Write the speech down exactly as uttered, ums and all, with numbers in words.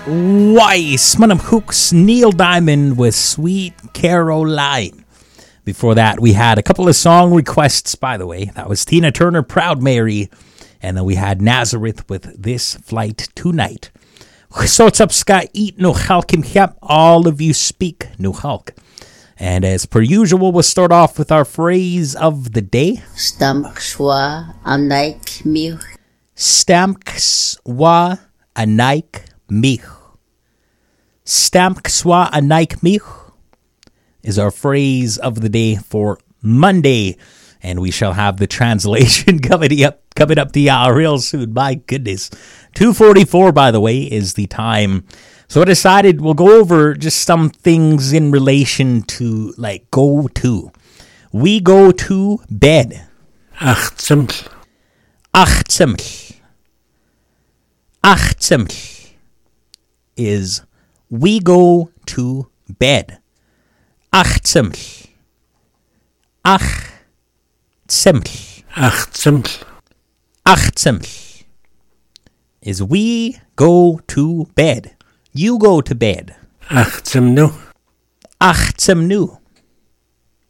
Weiss, Munham Hooks, Neil Diamond with Sweet Caroline. Before that, we had a couple of song requests, by the way. That was Tina Turner, Proud Mary. And then we had Nazareth with This Flight Tonight. So it's up, Sky, eat no halkim hep. All of you speak no halk. And as per usual, we'll start off with our phrase of the day. Stamkswa anaik mich. Stamkswa anaik mich. Stamkswa anaik mich is our phrase of the day for Monday. And we shall have the translation coming up coming up to y'all real soon. My goodness. two forty-four, by the way, is the time. So I decided we'll go over just some things in relation to, like, go to. We go to bed. Achtziml. Achtziml. Achtziml is we go to bed. Achtziml. Ach. Achtziml. Achtziml. Achtziml is we go to bed. You go to bed. Achtzimnu. Achtzimnu.